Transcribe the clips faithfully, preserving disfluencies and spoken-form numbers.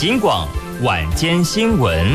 警广晚间新闻。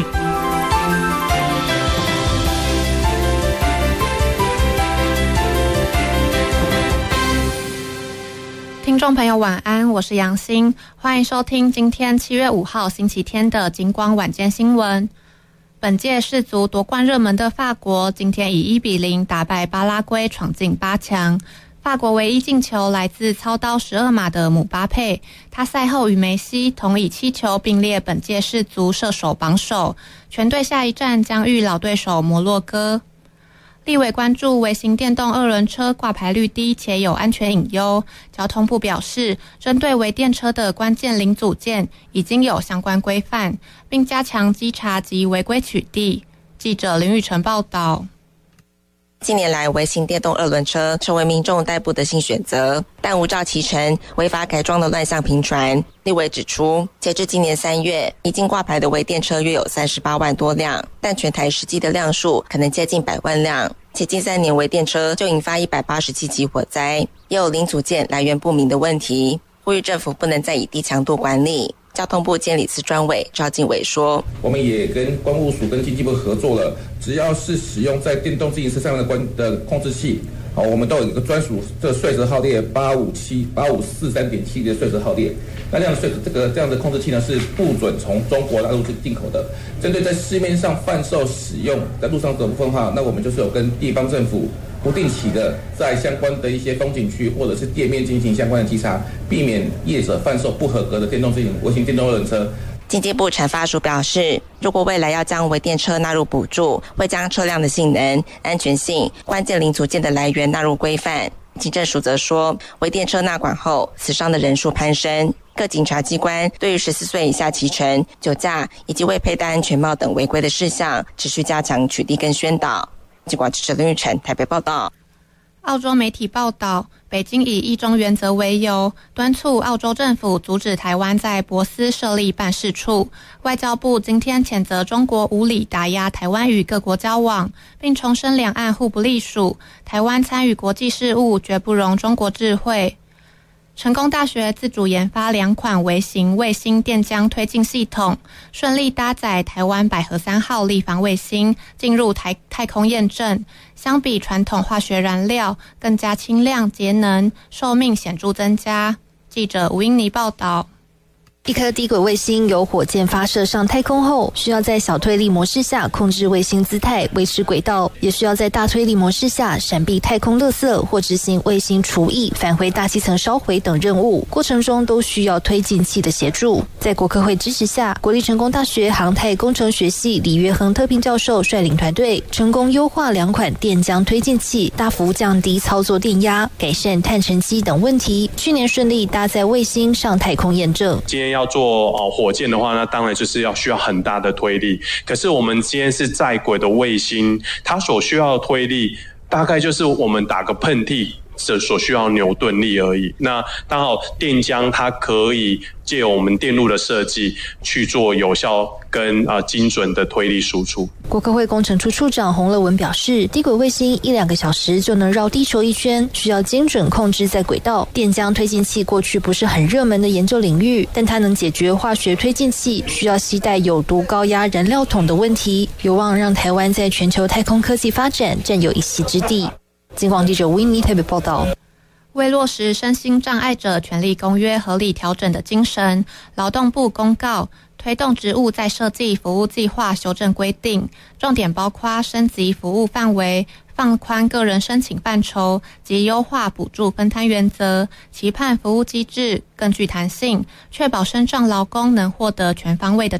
听众朋友晚安，我是杨欣，欢迎收听今天七月五号星期天的警广晚间新闻。本届世足夺冠热门的法国，今天以一比零打败巴拉圭，闯进八强。法国唯一进球来自操刀十二码的姆巴佩，他赛后与梅西同以七球并列本届世足射手榜首。全队下一站将遇老对手摩洛哥。立委关注微型电动二轮车挂牌率低且有安全隐忧，交通部表示，针对微电车的关键零组件已经有相关规范，并加强稽查及违规取缔。记者林玉成报道。 近年来，微型电动二轮车成为民众代步的新选择，但无照骑乘、违法改装的乱象频传。立委指出，截至今年三月，已经挂牌的微电车约有三十八万多辆，但全台实际的辆数可能接近百万辆。且近三年微电车就引发一百八十七起火灾，也有零组件来源不明的问题，呼吁政府不能再以低强度管理。交通部监理司专委赵进伟说， 我们也跟关务署跟经济部合作了，只要是使用在电动自行车上面的关的控制器，好，我们都有一个专属这个税则号列八五七八五四三点七的税则号列。那这样的税这个这样的控制器呢，是不准从中国大陆进口的。针对在市面上贩售使用在路上的部分哈，那我们就是有跟地方政府不定期的在相关的一些风景区或者是店面进行相关的稽查，避免业者贩售不合格的电动自行微型电动二轮车。 经济部产发署表示，如果未来要将微电车纳入补助，会将车辆的性能、安全性、关键零组件的来源纳入规范。警政署则说，微电车纳管后，死伤的人数攀升。各警察机关对于十四岁以下骑乘、酒驾以及未佩戴安全帽等违规的事项，持续加强取缔跟宣导。警广记者林玉成台北报道。 澳洲媒体报道，北京以一中原则为由，敦促澳洲政府阻止台湾在博斯设立办事处。外交部今天谴责中国无理打压台湾与各国交往，并重申两岸互不隶属，台湾参与国际事务绝不容中国智慧。成功大学自主研发两款微型卫星电浆推进系统，顺利搭载台湾百合三号立方卫星进入台太空验证。相比传统化学燃料，更加轻量节能，寿命显著增加。记者吴英妮报道。 一颗低轨卫星由火箭发射上太空后，需要在小推力模式下控制卫星姿态，维持轨道，也需要在大推力模式下闪避太空垃圾或执行卫星除役、返回大气层烧毁等任务，过程中都需要推进器的协助。在国科会支持下，国立成功大学航太工程学系李约亨特聘教授率领团队，成功优化两款电浆推进器，大幅降低操作电压，改善碳沉积等问题。去年顺利搭载卫星上太空验证。 今天要做、呃、火箭的话，那当然就是要需要很大的推力。可是我们今天是在轨的卫星，它所需要的推力大概就是我们打个喷嚏所需要的牛顿力而已。那刚好电浆它可以借由我们电路的设计去做有效跟、呃、精准的推力输出。 国科会工程处处长洪乐文表示，低轨卫星一两个小时就能绕地球一圈，需要精准控制在轨道。电浆推进器过去不是很热门的研究领域，但它能解决化学推进器需要携带有毒高压燃料桶的问题，有望让台湾在全球太空科技发展占有一席之地。警广记者吴英妮台北报道。 为落实身心障碍者权利公约合理调整的精神，劳动部公告推动职务再设计服务计划修正规定，重点包括升级服务范围、放宽个人申请范畴及优化补助分摊原则，期盼服务机制更具弹性，确保身障劳工能获得全方位的